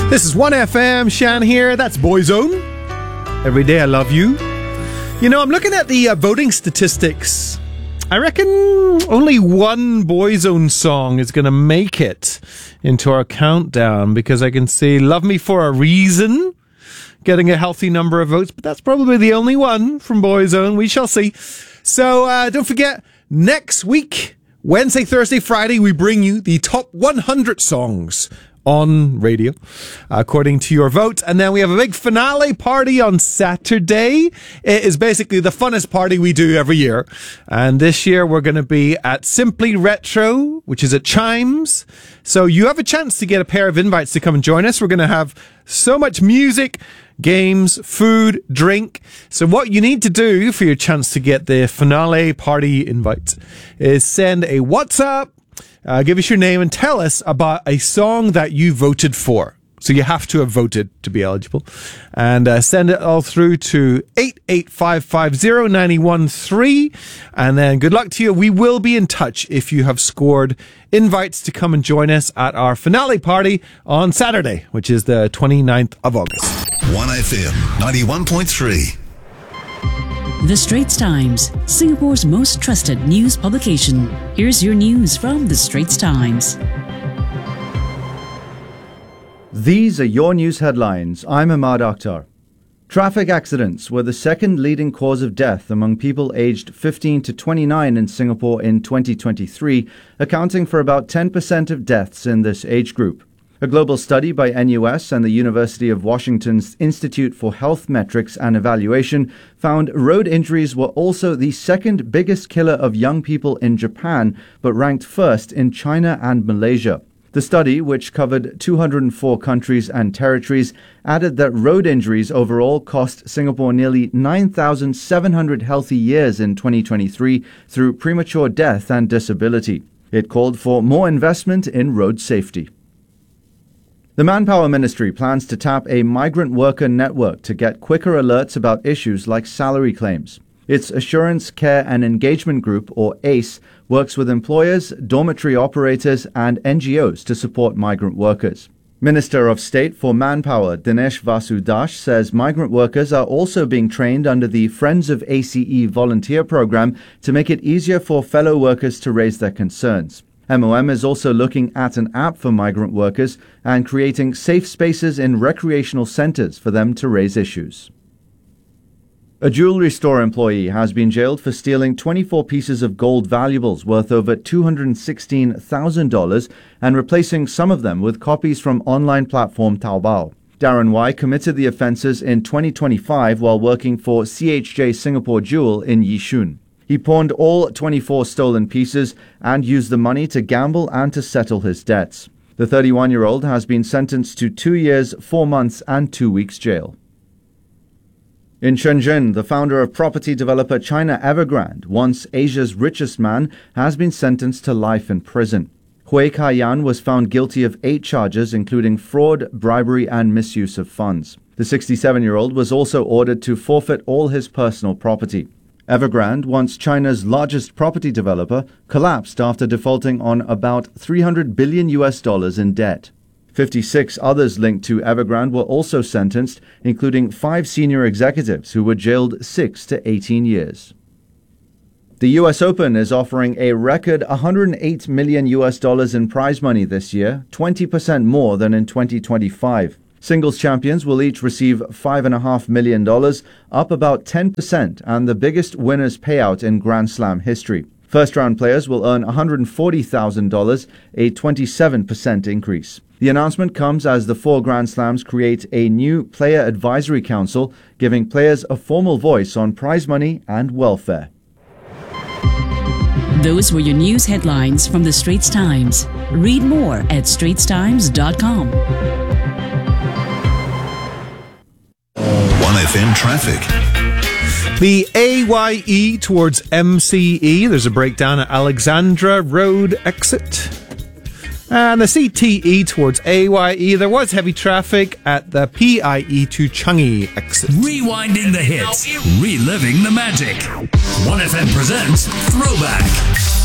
This is 1FM, Shan here. That's Boyzone. Every day I love you. You know, I'm looking at the voting statistics. I reckon only one Boyzone song is going to make it into our countdown, because I can see Love Me For A Reason getting a healthy number of votes, but that's probably the only one from Boyzone. We shall see. So don't forget, next week, Wednesday, Thursday, Friday, we bring you the top 100 songs on radio, according to your vote. And then we have a big finale party on Saturday. It is basically the funnest party we do every year. And this year we're going to be at Simply Retro, which is at Chimes. So you have a chance to get a pair of invites to come and join us. We're going to have so much music, games, food, drink. So what you need to do for your chance to get the finale party invite is send a WhatsApp, give us your name and tell us about a song that you voted for. So you have to have voted to be eligible. And send it all through to 88550-913. And then good luck to you. We will be in touch if you have scored invites to come and join us at our finale party on Saturday, which is the 29th of August. 1FM 91.3. The Straits Times, Singapore's most trusted news publication. Here's your news from The Straits Times. These are your news headlines. I'm Ahmad Akhtar. Traffic accidents were the second leading cause of death among people aged 15 to 29 in Singapore in 2023, accounting for about 10% of deaths in this age group. A global study by NUS and the University of Washington's Institute for Health Metrics and Evaluation found road injuries were also the second biggest killer of young people in Japan, but ranked first in China and Malaysia. The study, which covered 204 countries and territories, added that road injuries overall cost Singapore nearly 9,700 healthy years in 2023 through premature death and disability. It called for more investment in road safety. The Manpower Ministry plans to tap a migrant worker network to get quicker alerts about issues like salary claims. Its Assurance, Care and Engagement Group, or ACE, works with employers, dormitory operators and NGOs to support migrant workers. Minister of State for Manpower Dinesh Vasudash says migrant workers are also being trained under the Friends of ACE volunteer program to make it easier for fellow workers to raise their concerns. MOM is also looking at an app for migrant workers and creating safe spaces in recreational centers for them to raise issues. A jewelry store employee has been jailed for stealing 24 pieces of gold valuables worth over $216,000 and replacing some of them with copies from online platform Taobao. Darren Y committed the offences in 2025 while working for CHJ Singapore Jewel in Yishun. He pawned all 24 stolen pieces and used the money to gamble and to settle his debts. The 31-year-old has been sentenced to 2 years, 4 months and 2 weeks jail. In Shenzhen, the founder of property developer China Evergrande, once Asia's richest man, has been sentenced to life in prison. Hui Ka-yan was found guilty of 8 charges, including fraud, bribery and misuse of funds. The 67-year-old was also ordered to forfeit all his personal property. Evergrande, once China's largest property developer, collapsed after defaulting on about $300 billion in debt. 56 others linked to Evergrande were also sentenced, including 5 senior executives who were jailed 6 to 18 years. The US Open is offering a record $108 million in prize money this year, 20% more than in 2025. Singles champions will each receive $5.5 million, up about 10%, and the biggest winner's payout in Grand Slam history. First-round players will earn $140,000, a 27% increase. The announcement comes as the 4 Grand Slams create a new player advisory council, giving players a formal voice on prize money and welfare. Those were your news headlines from The Straits Times. Read more at straitstimes.com. 1FM traffic. The AYE towards MCE, there's a breakdown at Alexandra Road exit. And the CTE towards AYE, there was heavy traffic at the PIE to Changi exit. Rewinding the hits, reliving the magic. 1FM presents Throwback.